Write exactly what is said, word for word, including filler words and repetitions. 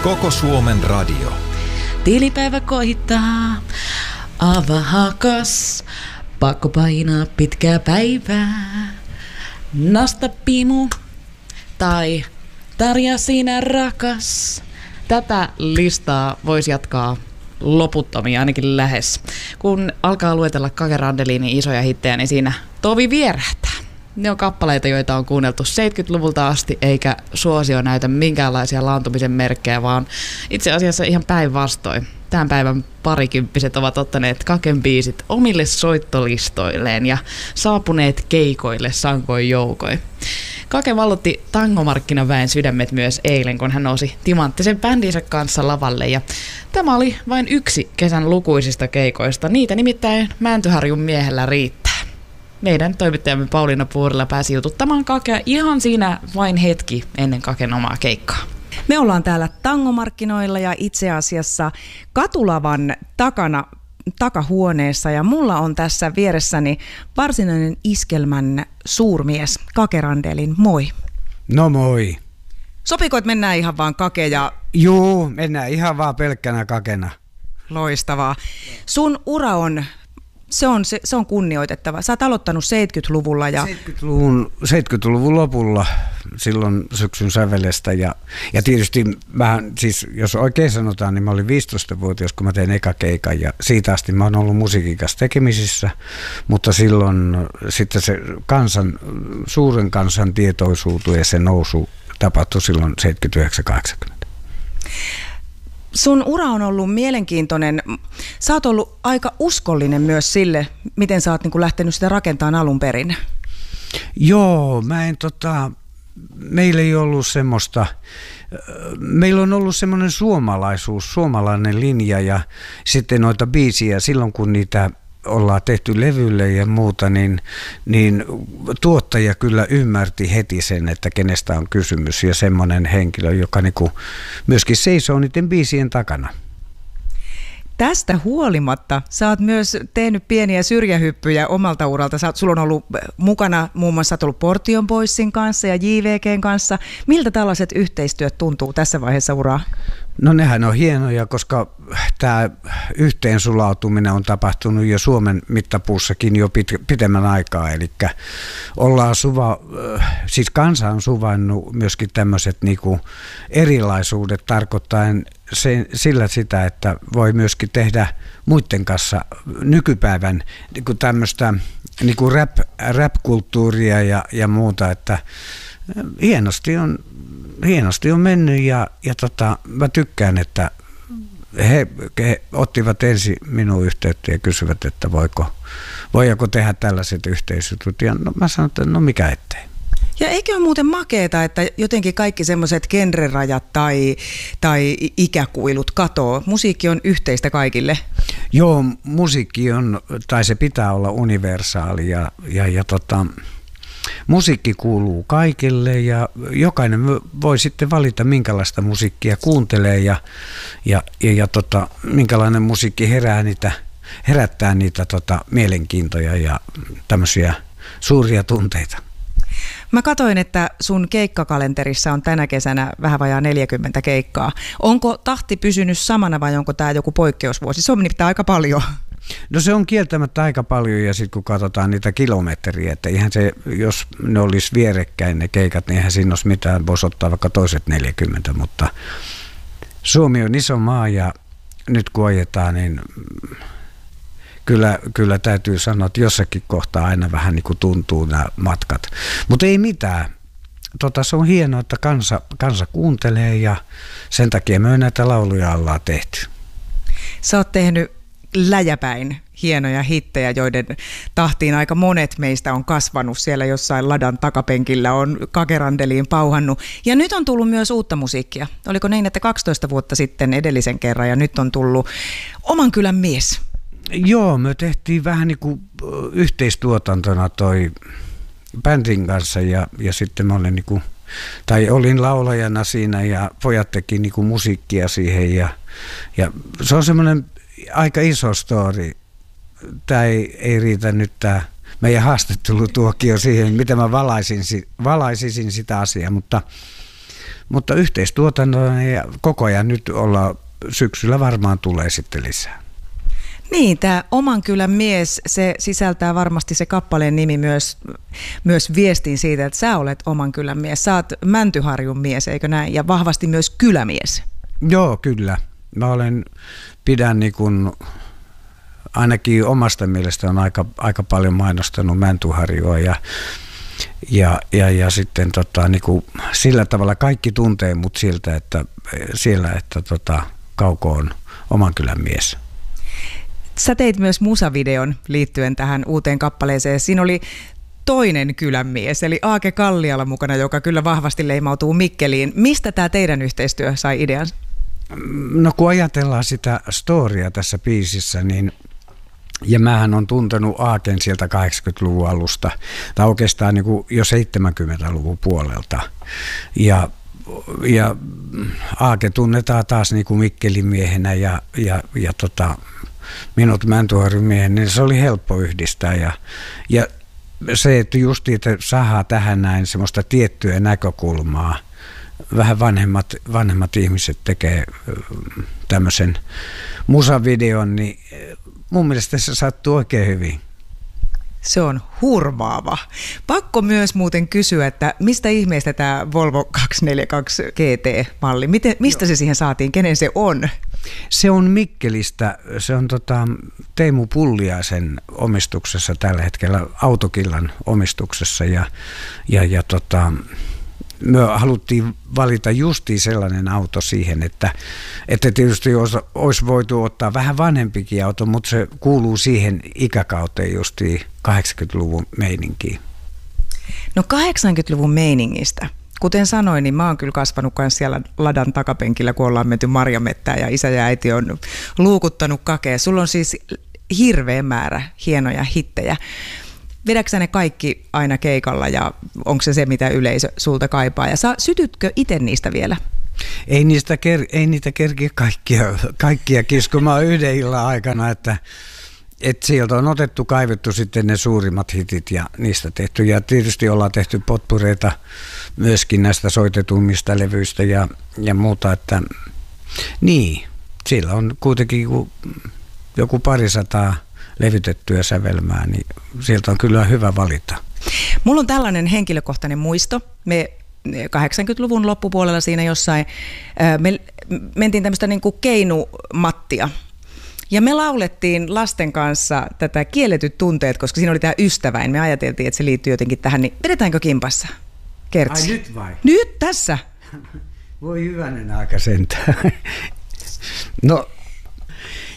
Koko Suomen radio. Tilipäivä koittaa, avahakas, pakko painaa pitkää päivää. Nasta pimu tai Tarja sinä rakas. Tätä listaa voisi jatkaa loputtomia, ainakin lähes. Kun alkaa luetella Kake Randelinin isoja hittejä, niin siinä tovi vierähtää. Ne on kappaleita, joita on kuunneltu seitsemänkymmentäluvulta asti, eikä suosio näytä minkäänlaisia laantumisen merkkejä, vaan itse asiassa ihan päinvastoin. Tämän päivän parikymppiset ovat ottaneet Kaken biisit omille soittolistoilleen ja saapuneet keikoille sankoin joukoin. Kake vallotti tangomarkkinaväen sydämet myös eilen, kun hän nousi timanttisen bändinsä kanssa lavalle. Ja tämä oli vain yksi kesän lukuisista keikoista. Niitä nimittäin Mäntyharjun miehellä riittää. Meidän toimittajamme Pauliina Puurila pääsi jututtamaan Kakea ihan siinä vain hetki ennen Kaken omaa keikkaa. Me ollaan täällä tangomarkkinoilla ja itse asiassa katulavan takana, takahuoneessa ja mulla on tässä vieressäni varsinainen iskelmän suurmies Kake Randelin. Moi. No moi. Sopiko, että mennään ihan vaan Kake ja... Juu, mennään ihan vaan pelkkänä Kakena. Loistavaa. Sun ura on... Se on, se, se on kunnioitettava. Sä oot aloittanut seitsemänkymmentäluvun ja... seitsemänkymmentäluvun, seitsemänkymmentäluvun lopulla, silloin syksyn sävelestä. Ja, ja tietysti vähän, siis jos oikein sanotaan, niin mä olin viisitoistavuotias, kun mä tein eka keikan. Ja siitä asti mä oon ollut musiikin kanssa tekemisissä. Mutta silloin sitten se kansan, suuren kansan tietoisuutu ja se nousu tapahtui silloin seitsemänkymmentäyhdeksän kahdeksankymmentä. Sun ura on ollut mielenkiintoinen. Sä oot ollut aika uskollinen myös sille, miten sä oot niin kuin lähtenyt sitä rakentamaan alun perin. Joo, mä en tota, meillä ei ollut semmoista, meillä on ollut semmoinen suomalaisuus, suomalainen linja ja sitten noita biisiä silloin kun niitä ollaan tehty levylle ja muuta, niin, niin tuottaja kyllä ymmärti heti sen, että kenestä on kysymys ja semmoinen henkilö, joka niinku myöskin seisoo niiden biisien takana. Tästä huolimatta sä oot myös tehnyt pieniä syrjähyppyjä omalta uralta. Sä, sulla on ollut mukana muun muassa, sä oot ollut Portion Boysin kanssa ja J V G:n kanssa. Miltä tällaiset yhteistyöt tuntuu tässä vaiheessa uraa? No nehän on hienoja, koska tämä yhteensulautuminen on tapahtunut jo Suomen mittapuussakin jo pit, pitemmän aikaa. Eli ollaan suva, siis kansa on suvainnut myöskin tämmöiset niinku erilaisuudet tarkoittaen se, sillä sitä, että voi myöskin tehdä muiden kanssa nykypäivän niinku tämmöistä niinku rap, rap-kulttuuria ja, ja muuta, että hienosti on, hienosti on mennyt ja, ja tota, mä tykkään, että he, he ottivat ensin minun yhteyttä ja kysyvät, että voiko, voiko tehdä tällaiset yhteisöt. Ja no, mä sanon, että no mikä ettei. Ja eikö ole muuten makeeta, että jotenkin kaikki semmoiset genrerajat tai, tai ikäkuilut katoo? Musiikki on yhteistä kaikille. Joo, musiikki on, tai se pitää olla universaali ja, ja, ja tota, musiikki kuuluu kaikille ja jokainen voi sitten valita, minkälaista musiikkia kuuntelee ja, ja, ja, ja tota, minkälainen musiikki herää niitä, herättää niitä tota, mielenkiintoja ja tämmöisiä suuria tunteita. Mä katoin, että sun keikkakalenterissa on tänä kesänä vähän vajaa neljäkymmentä keikkaa. Onko tahti pysynyt samana vai onko tämä joku poikkeusvuosi? Se on nimittäin aika paljon. No se on kieltämättä aika paljon ja sitten kun katsotaan niitä kilometriä, että ihan se, jos ne olisi vierekkäin ne keikat, niin eihän siinä olisi mitään, voisi ottaa vaikka toiset neljäkymmentä, mutta Suomi on iso maa ja nyt kun ajetaan, niin kyllä, kyllä täytyy sanoa, että jossakin kohtaa aina vähän niin kuin tuntuu nämä matkat, mutta ei mitään. Tota, se on hienoa, että kansa, kansa kuuntelee ja sen takia me näitä lauluja ollaan tehty. Sä oot tehnyt läjäpäin hienoja hittejä, joiden tahtiin aika monet meistä on kasvanut siellä jossain ladan takapenkillä, on Kake Randeliin pauhannut. Ja nyt on tullut myös uutta musiikkia. Oliko niin, että kaksitoista vuotta sitten edellisen kerran ja nyt on tullut Oman kylän mies? Joo, me tehtiin vähän niin kuin yhteistuotantona toi bändin kanssa ja, ja sitten mä olin niin kuin, tai olin laulajana siinä ja pojat teki niin kuin musiikkia siihen ja, ja se on semmoinen aika iso story. Tämä ei, ei riitä nyt tämä meidän haastattelutuokio siihen, miten mä valaisin, valaisisin sitä asiaa, mutta Mutta yhteistuotannolla ja koko ajan nyt ollaan, syksyllä varmaan tulee sitten lisää. Niin, tämä Oman kylän mies, se sisältää varmasti se kappaleen nimi myös, myös viestin siitä, että sä olet Oman kylän mies. Sä oot Mäntyharjun mies, eikö näin? Ja vahvasti myös kylämies. Joo, kyllä. Mä olen, pidän niin kuin, ainakin omasta mielestä on aika, aika paljon mainostanut Mäntyharjua ja Ja, ja, ja sitten tota, niin kuin sillä tavalla kaikki tuntee mut siltä, että siellä, että tota, Kauko on Oman kylän mies. Sä teit myös musavideon liittyen tähän uuteen kappaleeseen. Siinä oli toinen kylänmies, eli Aake Kalliala mukana, joka kyllä vahvasti leimautuu Mikkeliin. Mistä tämä teidän yhteistyö sai idean? No kun ajatellaan sitä storya tässä biisissä, niin ja mähän on tuntenut Aaken sieltä kahdeksankymmentäluvun alusta, tai oikeastaan niin kuin jo seitsemänkymmentäluvun puolelta. Ja, ja Aake tunnetaan taas niin kuin Mikkelin miehenä ja, ja, ja tota, minut Mäntyharjun miehen, niin se oli helppo yhdistää. Ja, ja se, että justiin, että saadaan tähän näin semmoista tiettyä näkökulmaa, vähän vanhemmat, vanhemmat ihmiset tekee tämmöisen musavideon, niin mun mielestä se sattuu oikein hyvin. Se on hurmaava. Pakko myös muuten kysyä, että mistä ihmeestä tämä Volvo kaksisataaneljäkymmentäkaksi G T-malli, Miten, mistä se siihen saatiin, kenen se on? Se on Mikkelistä, se on tota Teemu Pulliaisen omistuksessa tällä hetkellä, Autokillan omistuksessa ja, ja, ja tota, me haluttiin valita justiin sellainen auto siihen, että, että tietysti olisi, olisi voitu ottaa vähän vanhempikin auto, mutta se kuuluu siihen ikäkauteen justiin kahdeksankymmentäluvun meininkiin. No kahdeksankymmentäluvun meiningistä. Kuten sanoin, niin mä oon kyllä kasvanut myös siellä ladan takapenkillä, kun ollaan menty marjamettään ja isä ja äiti on luukuttanut kakea. Sulla on siis hirveä määrä hienoja hittejä. Vedäksä ne kaikki aina keikalla ja onko se se, mitä yleisö sulta kaipaa? Ja saa, sytytkö itse niistä vielä? Ei, niistä ker- ei niitä kerkiä kaikkia, kaikkia kiskomaan yhden illan aikana, että, että sieltä on otettu, kaivettu sitten ne suurimmat hitit ja niistä tehty. Ja tietysti ollaan tehty potpureita myöskin näistä soitetummista levyistä ja, ja muuta, että niin, siellä on kuitenkin joku parisataa levytettyä sävelmää, niin sieltä on kyllä hyvä valita. Mulla on tällainen henkilökohtainen muisto. Me kahdeksankymmentäluvun loppupuolella siinä jossain, me mentiin tämmöistä niin kuin keinumattia. Ja me laulettiin lasten kanssa tätä Kielletyt tunteet, koska siinä oli tämä ystäväin. Me ajateltiin, että se liittyy jotenkin tähän, niin vedetäänkö kimpassa? Kertsi. Ai nyt vai? Nyt tässä. Voi hyvänen aika sentään. No